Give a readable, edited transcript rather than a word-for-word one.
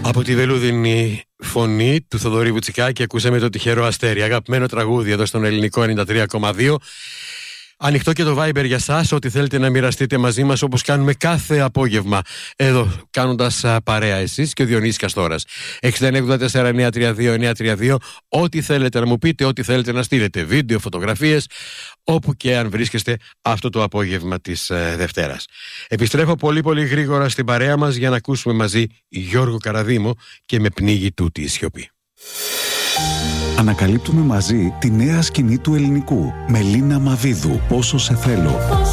Από τη βελούδινη φωνή του Θοδωρή Βουτσικάκη ακούσαμε το τυχερό αστέρι. Αγαπημένο τραγούδι εδώ στον ελληνικό 93,2. Ανοιχτό και το Viber για σας, ό,τι θέλετε να μοιραστείτε μαζί μας, όπως κάνουμε κάθε απόγευμα εδώ, κάνοντας παρέα εσείς και ο Διονύσης Καστόρας. 6984-932-932. Ό,τι θέλετε να μου πείτε, ό,τι θέλετε να στείλετε, βίντεο, φωτογραφίες, όπου και αν βρίσκεστε αυτό το απόγευμα της Δευτέρας. Επιστρέφω πολύ πολύ γρήγορα στην παρέα μας για να ακούσουμε μαζί Γιώργο Καραδίμο και με πνίγει τούτη η σιωπή. Ανακαλύπτουμε μαζί τη νέα σκηνή του ελληνικού με Λίνα Μαβίδου. Πόσο σε θέλω.